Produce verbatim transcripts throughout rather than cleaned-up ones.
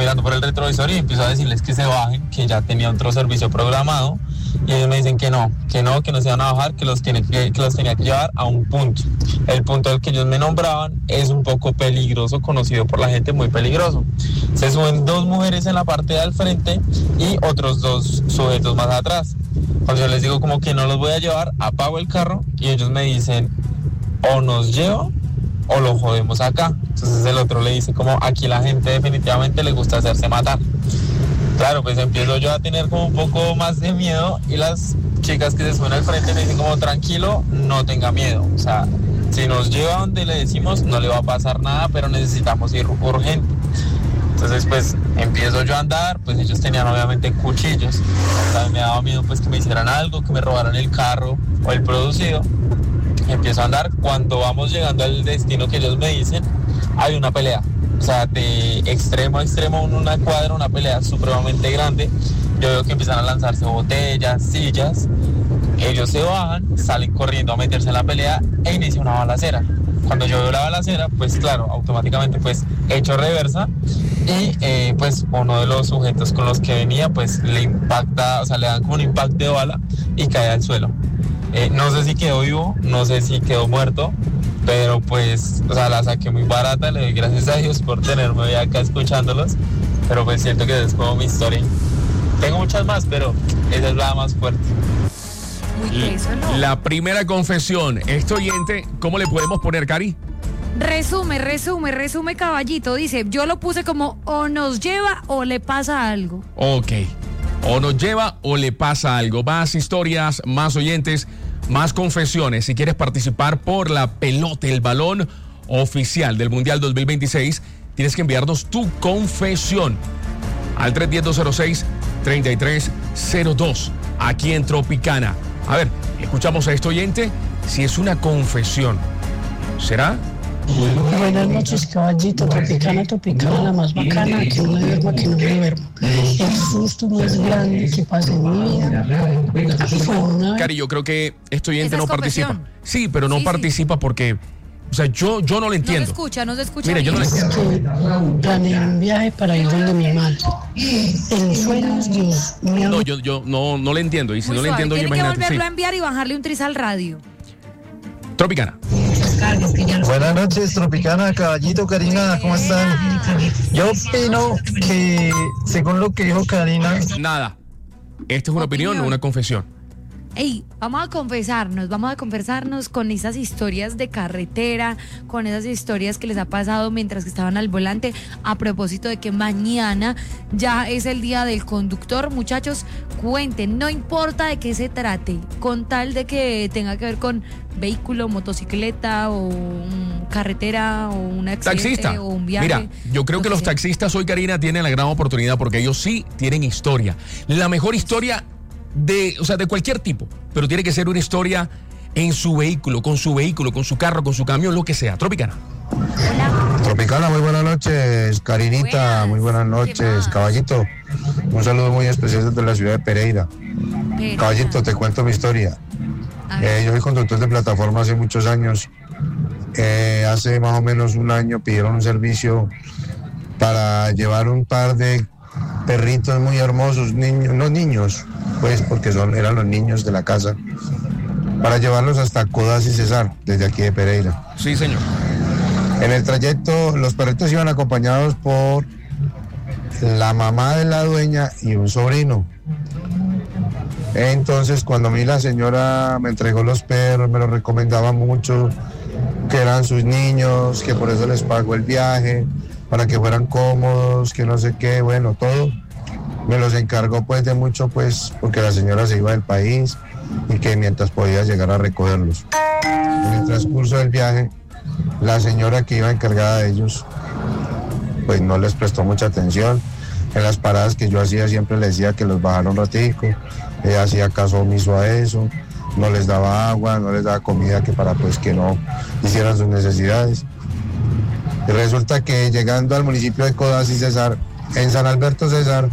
mirando por el retrovisor y empiezo a decirles que se bajen, que ya tenía otro servicio programado, y ellos me dicen que no, que no, que no se van a bajar, que los, tiene que, que los tenía que llevar a un punto. El punto al que ellos me nombraban es un poco peligroso, conocido por la gente, muy peligroso. Se suben dos mujeres en la parte de al frente y otros dos sujetos más atrás. Cuando yo les digo como que no los voy a llevar, apago el carro y ellos me dicen, o nos lleva o lo jodemos acá. Entonces el otro le dice como, aquí la gente definitivamente le gusta hacerse matar. Claro, pues empiezo yo a tener como un poco más de miedo y las chicas que se suben al frente me dicen como, tranquilo, no tenga miedo. O sea, si nos lleva donde le decimos no le va a pasar nada, pero necesitamos ir urgente. Entonces pues empiezo yo a andar, pues ellos tenían obviamente cuchillos. También me daba miedo pues que me hicieran algo, que me robaran el carro o el producido. Empiezo a andar, cuando vamos llegando al destino que ellos me dicen, hay una pelea. O sea, de extremo a extremo, una cuadra, una pelea supremamente grande. Yo veo que empiezan a lanzarse botellas, sillas. Ellos se bajan, salen corriendo a meterse en la pelea e inicia una balacera. Cuando yo veo la balacera, pues claro, automáticamente pues echo reversa y eh, pues uno de los sujetos con los que venía pues le impacta, o sea, le dan como un impacto de bala y cae al suelo. Eh, no sé si quedó vivo, no sé si quedó muerto, pero pues, o sea, la saqué muy barata, le doy gracias a Dios por tenerme hoy acá escuchándolos, pero pues siento que es como mi historia. Tengo muchas más, pero esa es la más fuerte. La, la primera confesión, este oyente, ¿cómo le podemos poner, Cari? Resume, resume, resume, caballito. Dice, yo lo puse como o nos lleva o le pasa algo. Ok, o nos lleva o le pasa algo. Más historias, más oyentes, más confesiones. Si quieres participar por la pelota, el balón oficial del Mundial dos mil veintiséis, tienes que enviarnos tu confesión al tres uno cero, dos cero seis, tres tres cero dos, aquí en Tropicana. A ver, escuchamos a este oyente si es una confesión. ¿Será? Buenas noches, caballito. Tropicana, Tropicana, la más bacana. Que no me duerma, que no me duerma. El susto más grande que pasa en mi vida fue una... Cari, yo creo que este oyente no participa. Sí, pero no sí, participa sí. porque... O sea, yo, yo no lo entiendo. No se escucha, no se escucha. Mira, yo no lo entiendo. Planeé un viaje para ir donde mi madre. En sueños, Dios mío. No, yo, yo no, no le entiendo. Y si Muy no le suave. entiendo, yo imagínate. Tiene que volverlo sí. a enviar y bajarle un tris al radio. Tropicana. Buenas noches, Tropicana, caballito, Karina, ¿cómo están? Yo opino que, según lo que dijo Karina... Nada. Esta es una opinión, opinión o una confesión. Ey, vamos a confesarnos, vamos a confesarnos con esas historias de carretera, con esas historias que les ha pasado mientras que estaban al volante, a propósito de que mañana ya es el día del conductor. Muchachos, cuenten, no importa de qué se trate, con tal de que tenga que ver con vehículo, motocicleta o um, carretera o un accidente taxista. O un viaje. Mira, yo creo que, que los sea. taxistas hoy, Karina, tienen la gran oportunidad porque ellos sí tienen historia. La mejor historia de, o sea, de cualquier tipo, pero tiene que ser una historia en su vehículo, con su vehículo, con su carro, con su camión, lo que sea. Tropicana. Hola. Tropicana, muy buenas noches. Karinita, buenas. Muy buenas noches. Caballito, un saludo muy especial desde la ciudad de Pereira. Pereira. Caballito, te cuento mi historia. Eh, yo soy conductor de plataforma hace muchos años. Eh, hace más o menos un año pidieron un servicio para llevar un par de perritos muy hermosos, niños, no niños, pues porque son, eran los niños de la casa, para llevarlos hasta Codazzi y Cesar, desde aquí de Pereira. Sí, señor. En el trayecto, los perritos iban acompañados por la mamá de la dueña y un sobrino. Entonces, cuando a mí la señora me entregó los perros, me los recomendaba mucho, que eran sus niños, que por eso les pagó el viaje, para que fueran cómodos, que no sé qué, bueno, todo. Me los encargó pues de mucho, pues, porque la señora se iba del país y que mientras podía llegar a recogerlos. En el transcurso del viaje, la señora que iba encargada de ellos, pues no les prestó mucha atención. En las paradas que yo hacía siempre les decía que los bajara un ratico, ella hacía caso omiso a eso, no les daba agua, no les daba comida, que para pues que no hicieran sus necesidades. Y resulta que llegando al municipio de Codazzi y Cesar, en San Alberto Cesar,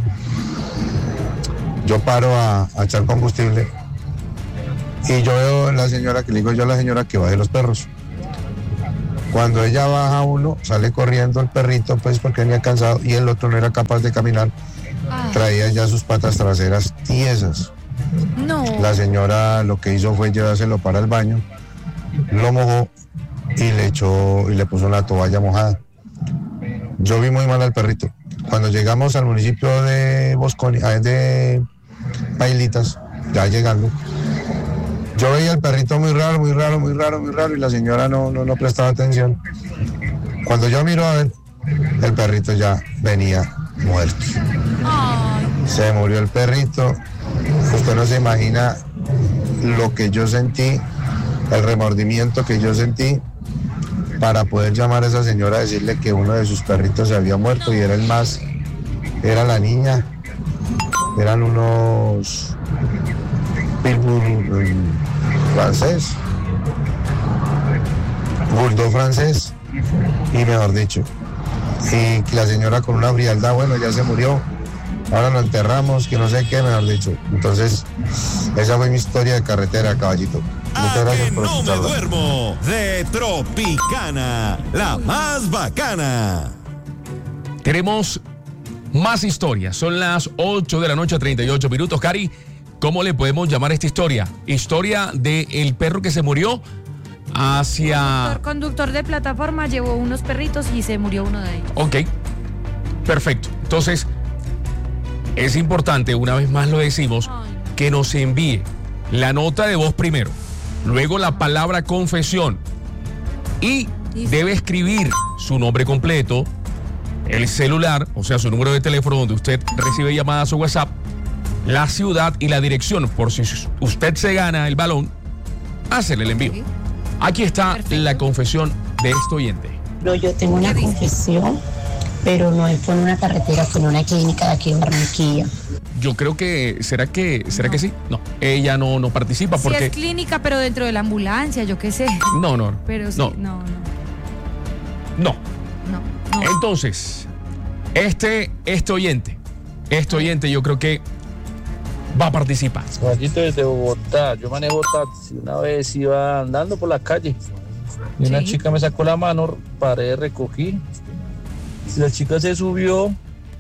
yo paro a, a echar combustible y yo veo a la señora, que le digo yo a la señora que baje los perros. Cuando ella baja uno, sale corriendo el perrito, pues porque venía cansado, y el otro no era capaz de caminar. Traía ya sus patas traseras tiesas. No. La señora lo que hizo fue llevárselo para el baño, lo mojó y le echó y le puso una toalla mojada. Yo vi muy mal al perrito. Cuando llegamos al municipio de Bosconi, de Pailitas, ya llegando, yo veía al perrito muy raro, muy raro, muy raro, muy raro, y la señora no, no, no prestaba atención. Cuando yo miro a ver, el perrito ya venía muerto. Ay. Se murió el perrito. Usted no se imagina lo que yo sentí, el remordimiento que yo sentí para poder llamar a esa señora a decirle que uno de sus perritos se había muerto, y era el más, era la niña, eran unos pitbull francés, bulldog francés, y mejor dicho, y la señora con una frialdad, bueno, ya se murió, ahora lo enterramos, que no sé qué, mejor dicho. Entonces, esa fue mi historia de carretera, caballito. Muchas gracias por No me escucharlo. duermo de Tropicana, la más bacana. Tenemos más historias. Son las ocho de la noche, treinta y ocho minutos. Cari, ¿cómo le podemos llamar a esta historia? Historia del perro que se murió hacia... El conductor de plataforma llevó unos perritos y se murió uno de ellos. Ok, perfecto. Entonces, es importante, una vez más lo decimos, que nos envíe la nota de voz primero, luego la palabra confesión, y debe escribir su nombre completo, el celular, o sea, su número de teléfono donde usted recibe llamadas o WhatsApp, la ciudad y la dirección, por si usted se gana el balón, hacerle el envío. Aquí está Perfecto. La confesión de este oyente. No, yo tengo una confesión, pero no fue en una carretera, fue en una clínica de aquí en Barranquilla. Yo creo que, ¿será que será no. que sí? No, ella no, no participa porque... Sí, es clínica, pero dentro de la ambulancia, yo qué sé. No, no. Pero sí, no. no, no. No. No, no. Entonces, este, este oyente, este oyente yo creo que va a participar. Caballito, desde Bogotá, yo manejo taxi, una vez iba andando por la calle y una sí. chica me sacó la mano, paré, recogí, y la chica se subió,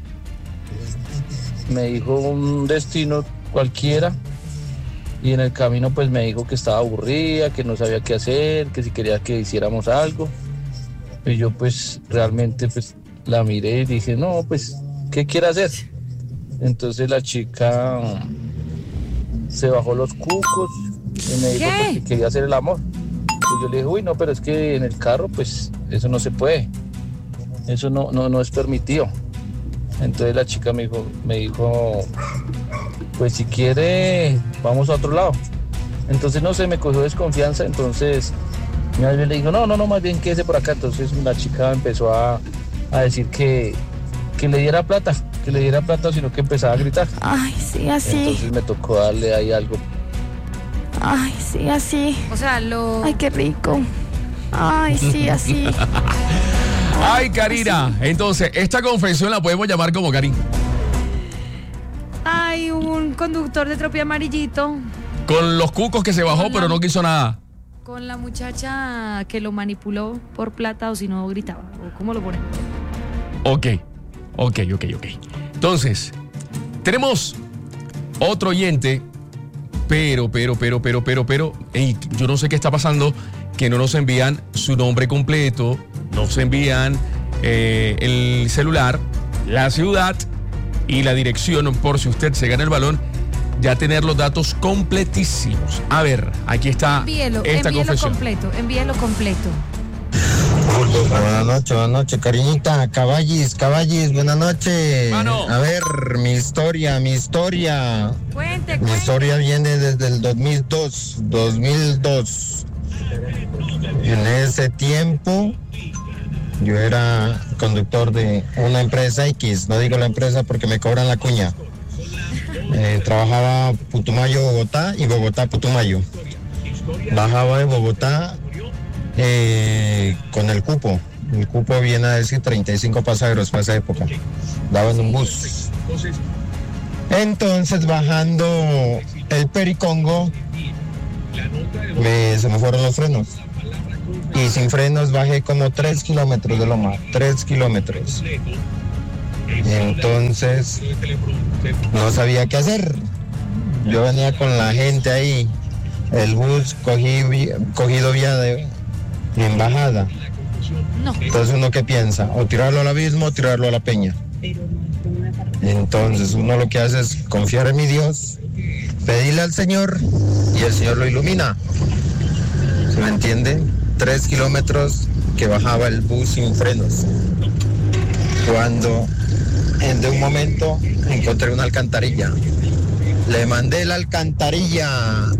me dijo un destino cualquiera, y en el camino pues me dijo que estaba aburrida, que no sabía qué hacer, que si quería que hiciéramos algo, y yo pues realmente pues la miré y dije, no, pues, ¿qué quiere hacer? Entonces la chica se bajó los cucos y me dijo pues, que quería hacer el amor. Y yo le dije, uy, no, pero es que en el carro, pues, eso no se puede. Eso no, no, no es permitido. Entonces la chica me dijo, me dijo, pues si quiere, vamos a otro lado. Entonces, no sé, me cogió desconfianza, entonces mi madre le dijo, no, no, no, más bien quédese por acá. Entonces la chica empezó a, a decir que, que le diera plata, que le diera plata, sino que empezaba a gritar. Ay, sí, así. Entonces me tocó darle ahí algo. Ay, sí, así. O sea, lo... Ay, qué rico. Ay, sí, así. Ay, Karina. Entonces, esta confesión la podemos llamar como Karin. Ay, un conductor de Tropia amarillito. Con los cucos que se bajó, con pero la... no quiso nada. Con la muchacha que lo manipuló por plata, o si no gritaba. ¿O cómo lo ponen? Ok, ok, ok, ok. Entonces, tenemos otro oyente, pero, pero, pero, pero, pero, pero, ey, yo no sé qué está pasando, que no nos envían su nombre completo, nos envían eh, el celular, la ciudad y la dirección, por si usted se gana el balón, ya tener los datos completísimos. A ver, aquí está envíelo, esta envíelo confesión. completo, envíelo completo. Buenas noches, buenas noches, cariñita, caballis, caballis, buenas noches. Mano. A ver, mi historia, mi historia. Cuente, Mi cuente. historia viene desde el dos mil dos, dos mil dos. En ese tiempo, yo era conductor de una empresa X, no digo la empresa porque me cobran la cuña. Eh, trabajaba Putumayo, Bogotá y Bogotá, Putumayo. Bajaba de Bogotá eh, con el cupo. El cupo viene a decir treinta y cinco pasajeros para esa época. Daba en un bus. Entonces, bajando el Pericongo, me, se me fueron los frenos. y sin frenos bajé como tres kilómetros de loma, tres kilómetros. Entonces no sabía qué hacer. Yo venía con la gente ahí, el bus cogí, cogido vía de en bajada. No. Entonces uno qué piensa, o tirarlo al abismo o tirarlo a la peña. Entonces uno lo que hace es confiar en mi Dios, pedirle al Señor y el Señor lo ilumina. ¿Se me entiende? Tres kilómetros que bajaba el bus sin frenos. Cuando en de un momento encontré una alcantarilla. Le mandé la alcantarilla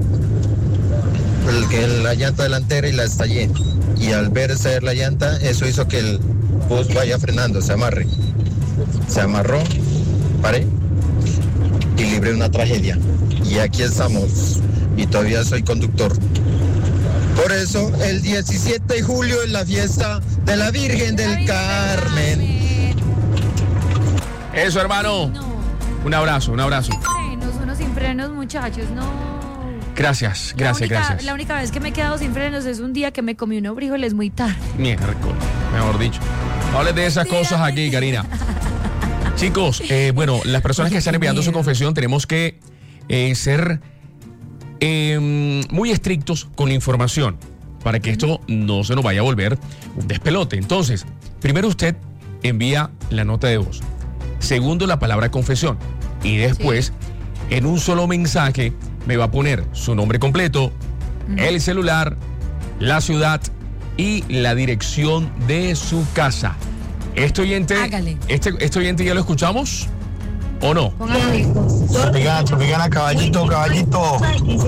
el, que la llanta delantera y la estallé. Y al verse la llanta, eso hizo que el bus vaya frenando, se amarre. Se amarró, paré y libré una tragedia. Y aquí estamos. Y todavía soy conductor. Por eso, el diecisiete de julio es la fiesta de la Virgen del Carmen. Eso, hermano. Un abrazo, un abrazo. Sin frenos, unos sin frenos, muchachos, no. Gracias, gracias, la única, gracias. La única vez que me he quedado sin frenos es un día que me comí unos frijoles muy tarde. Miércoles, mejor dicho. No hables de esas sí, cosas aquí, Karina. Chicos, eh, bueno, las personas que están enviando su confesión tenemos que eh, ser eh, muy estrictos con la información para que esto no se nos vaya a volver un despelote. Entonces, primero usted envía la nota de voz. Segundo, la palabra confesión. Y después, sí. en un solo mensaje, me va a poner su nombre completo, uh-huh. el celular, la ciudad y la dirección de su casa. Este oyente, este, este oyente ya lo escuchamos, ¿o no? Tropicana, Tropicana, caballito, caballito.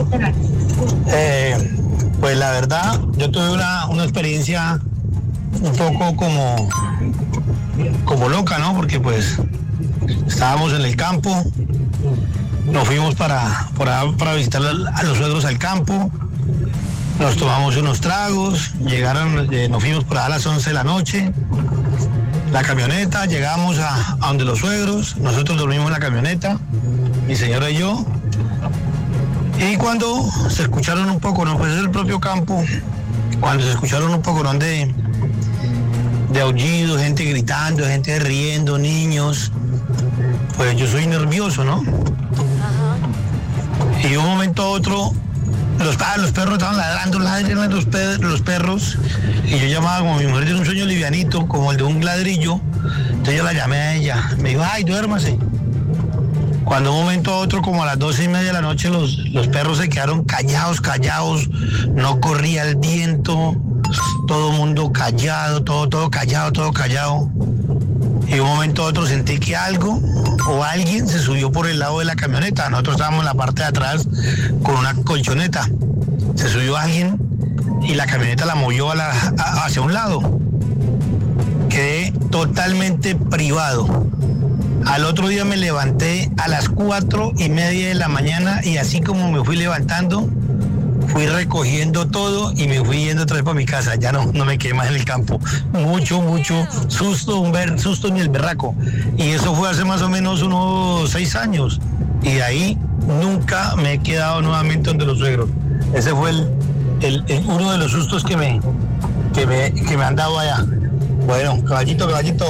Eh, pues la verdad, yo tuve una, una experiencia un poco como, como loca, ¿no? Porque pues estábamos en el campo, nos fuimos para, para, para visitar a los suegros al campo, nos tomamos unos tragos, llegaron, eh, nos fuimos por allá a las once de la noche, la camioneta, llegamos a, a donde los suegros, nosotros dormimos en la camioneta, mi señora y yo, y cuando se escucharon un poco, no, pues es el propio campo, cuando se escucharon un poco, ¿no? de, de aullido, gente gritando, gente riendo, niños, pues yo soy nervioso, ¿no? Y de un momento a otro, los, los perros estaban ladrando, ladrando los, per, los perros, y yo llamaba, como mi mujer tiene un sueño livianito, como el de un ladrillo, entonces yo la llamé a ella, me dijo, ay, duérmase. Cuando de un momento a otro, como a las doce y media de la noche, los, los perros se quedaron callados, callados, no corría el viento, todo el mundo callado, todo, todo callado, todo callado. Y de un momento a otro sentí que algo o alguien se subió por el lado de la camioneta. Nosotros estábamos en la parte de atrás con una colchoneta. Se subió alguien y la camioneta la movió a la, a, hacia un lado. Quedé totalmente privado. Al otro día me levanté a las cuatro y media de la mañana y así como me fui levantando, fui recogiendo todo y me fui yendo otra vez para mi casa. Ya no, no me quedé más en el campo. Mucho, mucho susto, un ver, susto en el berraco. Y eso fue hace más o menos unos seis años. Y de ahí nunca me he quedado nuevamente donde los suegros. Ese fue el, el, el, uno de los sustos que me, que, me, que me han dado allá. Bueno, caballito, caballito.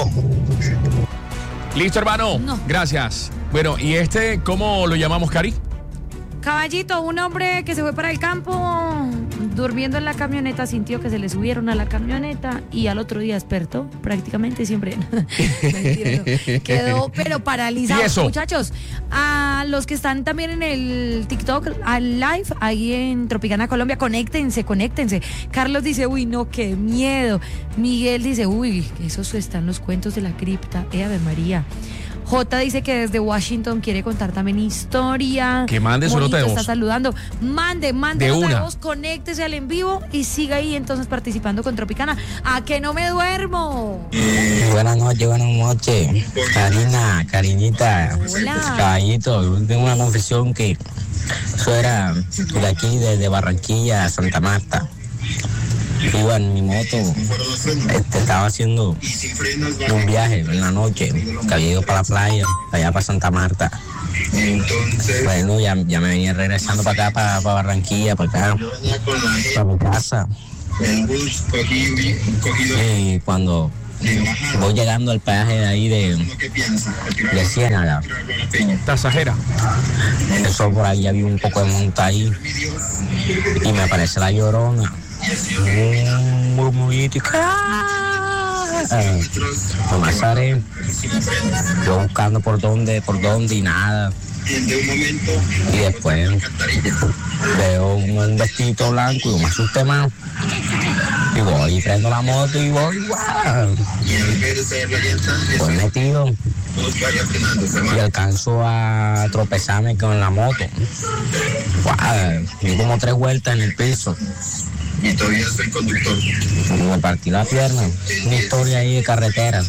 Listo, hermano. No. Gracias. Bueno, ¿y este cómo lo llamamos, Cari? Caballito, un hombre que se fue para el campo durmiendo en la camioneta, sintió que se le subieron a la camioneta y al otro día despertó, prácticamente siempre. Mentira, no. Quedó pero paralizado. ¿Y muchachos, a los que están también en el TikTok, al live, ahí en Tropicana Colombia, conéctense, conéctense. Carlos dice, uy, no, qué miedo. Miguel dice, uy, esos están los cuentos de la cripta. Eh, Ave María. J dice que desde Washington quiere contar también historia. Que mande su nota de voz. Está saludando. Mande, mande nota de voz, conéctese al en vivo y siga ahí entonces participando con Tropicana. ¿A que no me duermo? Buenas noches, buenas noches. Karina, Karinita. Hola. Caballito, tengo una confesión que eso era de aquí, desde Barranquilla a Santa Marta. Iba en mi moto, este, estaba haciendo un viaje en la noche, que había ido para la playa, allá para Santa Marta. Bueno, ya, ya me venía regresando para acá, para, para Barranquilla, para acá, para mi casa. Y cuando voy llegando al peaje de ahí de, de Ciénaga, Tasajera, eso por ahí había un poco de monta ahí y me aparece la Llorona, un murmurito y eh, no me sale, yo buscando por dónde, por dónde y nada. Y después veo un, un vestido blanco y yo me asusté más. Y voy y prendo la moto y voy, wow. Voy metido y alcanzo a tropezarme con la moto. Wow. Di como tres vueltas en el piso. Y todavía soy conductor. Me partí la pierna. Una historia ahí de carretera.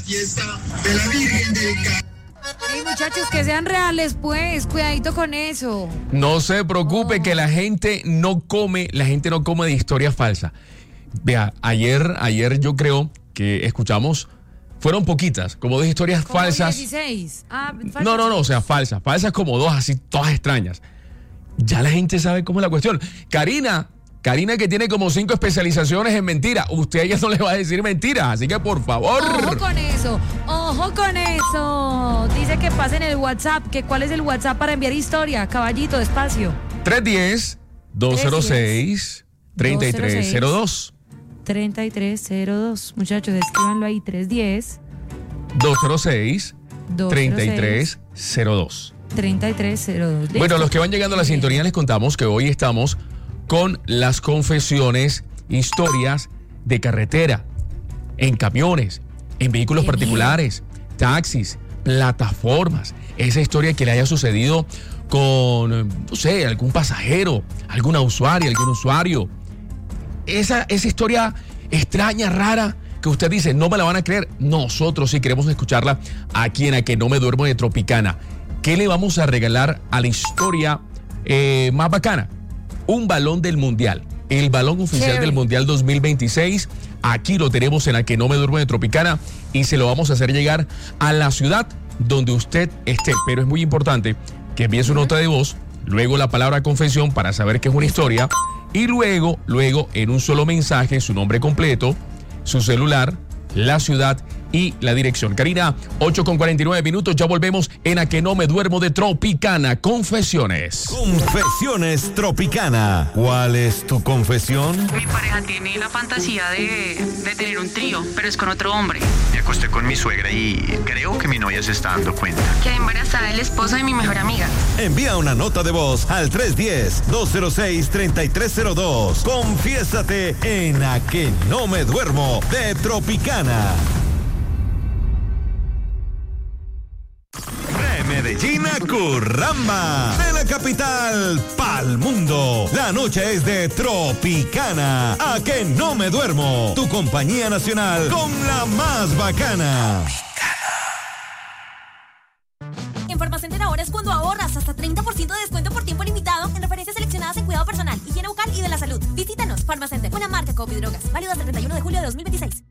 Hey, muchachos, que sean reales, pues, cuidadito con eso. No se preocupe oh. que la gente no come, la gente no come de historias falsas. Vea, ayer, ayer yo creo que escuchamos, fueron poquitas, como dos historias como falsas. dieciséis. Ah, falsas. No, no, no, o sea, falsas, falsas como dos, así, todas extrañas. Ya la gente sabe cómo es la cuestión. Karina, Karina que tiene como cinco especializaciones en mentira, usted a ella no le va a decir mentiras, así que por favor. Ojo con eso, ojo con eso. Dice que pasen el WhatsApp, que cuál es el WhatsApp para enviar historia, caballito, despacio. tres uno cero, dos cero seis, tres tres cero dos. treinta y tres cero dos, muchachos, escríbanlo ahí, tres uno cero, dos cero seis, tres tres cero dos. treinta y tres cero dos. Bueno, los que van llegando a la sintonía les contamos que hoy estamos con las confesiones, historias de carretera, en camiones, en vehículos Qué particulares, miedo. Taxis, plataformas. Esa historia que le haya sucedido con, no sé, algún pasajero, alguna usuaria, algún usuario. Esa, esa historia extraña, rara, que usted dice, no me la van a creer. Nosotros sí queremos escucharla aquí en A Que No Me Duermo de Tropicana. ¿Qué le vamos a regalar a la historia eh, más bacana? Un balón del Mundial. El balón oficial Cherry. del Mundial dos mil veintiséis. Aquí lo tenemos en A Que No Me Duermo de Tropicana y se lo vamos a hacer llegar a la ciudad donde usted esté. Pero es muy importante que envíe su nota de voz, luego la palabra confesión para saber que es una historia y luego, luego en un solo mensaje su nombre completo, su celular, la ciudad y la dirección. Karina, ocho con cuarenta y nueve minutos, ya volvemos en A Que No Me Duermo de Tropicana. Confesiones. Confesiones Tropicana. ¿Cuál es tu confesión? Mi pareja tiene la fantasía de, de tener un trío, pero es con otro hombre. Me acosté con mi suegra y creo que mi novia se está dando cuenta. Quedé embarazada del esposo de mi mejor amiga. Envía una nota de voz al tres uno cero, dos cero seis, tres tres cero dos. Confiésate en A Que No Me Duermo de Tropicana. Medellín a Curramba, de la capital pa'l mundo. La noche es de Tropicana. A Que No Me Duermo, tu compañía nacional con la más bacana. En Farmacenter ahora es cuando ahorras hasta treinta por ciento de descuento por tiempo limitado en referencias seleccionadas en cuidado personal, higiene bucal y de la salud. Visítanos, Farmacenter, una marca Copidrogas, válido hasta el treinta y uno de julio de dos mil veintiséis.